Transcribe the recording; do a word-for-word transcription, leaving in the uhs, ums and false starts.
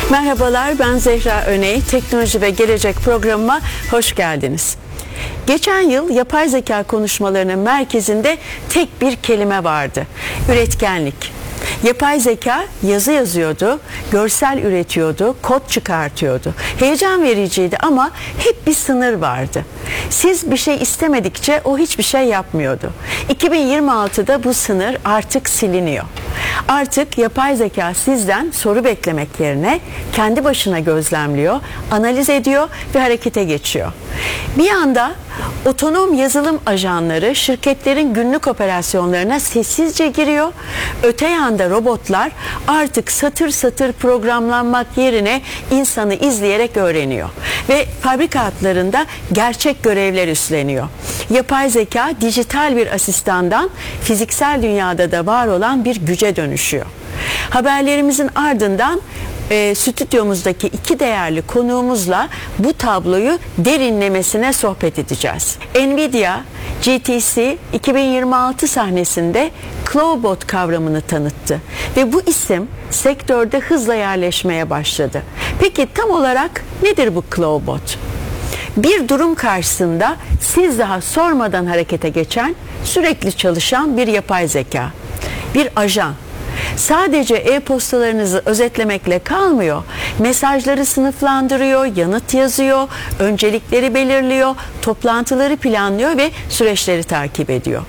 Merhabalar, ben Zehra Öney. Teknoloji ve Gelecek programıma hoş geldiniz. Geçen yıl yapay zeka konuşmalarının merkezinde tek bir kelime vardı: üretkenlik. Yapay zeka yazı yazıyordu, görsel üretiyordu, kod çıkartıyordu. Heyecan vericiydi ama hep bir sınır vardı. Siz bir şey istemedikçe o hiçbir şey yapmıyordu. iki bin yirmi altıda bu sınır artık siliniyor. Artık yapay zeka sizden soru beklemek yerine kendi başına gözlemliyor, analiz ediyor ve harekete geçiyor. Bir yanda otonom yazılım ajanları şirketlerin günlük operasyonlarına sessizce giriyor. Öte yanda robotlar artık satır satır programlanmak yerine insanı izleyerek öğreniyor ve fabrika hatlarında gerçek görevler üstleniyor. Yapay zeka dijital bir asistandan fiziksel dünyada da var olan bir güce dönüşüyor. Haberlerimizin ardından e, stüdyomuzdaki iki değerli konuğumuzla bu tabloyu derinlemesine sohbet edeceğiz. Nvidia, G T C iki bin yirmi altı sahnesinde Clawbot kavramını tanıttı ve bu isim sektörde hızla yerleşmeye başladı. Peki tam olarak nedir bu Clawbot? Bir durum karşısında siz daha sormadan harekete geçen, sürekli çalışan bir yapay zeka, bir ajan. Sadece e-postalarınızı özetlemekle kalmıyor. Mesajları sınıflandırıyor, yanıt yazıyor, öncelikleri belirliyor, toplantıları planlıyor ve süreçleri takip ediyor.